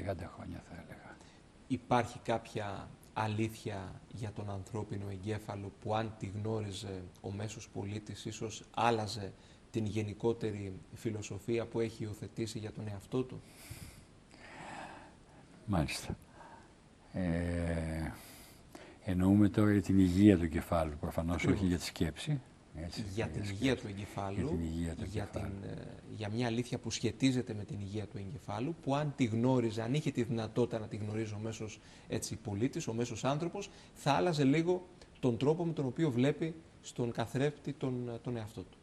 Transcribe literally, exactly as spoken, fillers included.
τριάντα χρόνια θα έλεγα. Υπάρχει κάποια αλήθεια για τον ανθρώπινο εγκέφαλο που αν τη γνώριζε ο μέσος πολίτης ίσως άλλαζε την γενικότερη φιλοσοφία που έχει υιοθετήσει για τον εαυτό του? Μάλιστα. Ε, εννοούμε τώρα για την υγεία του εγκεφάλου, προφανώς Ακριβώς. όχι για τη σκέψη. Έτσι, για την σκέψη. υγεία του εγκεφάλου, για, την υγεία του για, εγκεφάλου. την, για μια αλήθεια που σχετίζεται με την υγεία του εγκεφάλου, που αν τη γνώριζε, αν είχε τη δυνατότητα να τη γνωρίζει ο μέσος έτσι, πολίτης, ο μέσος άνθρωπος, θα άλλαζε λίγο τον τρόπο με τον οποίο βλέπει στον καθρέφτη τον, τον εαυτό του.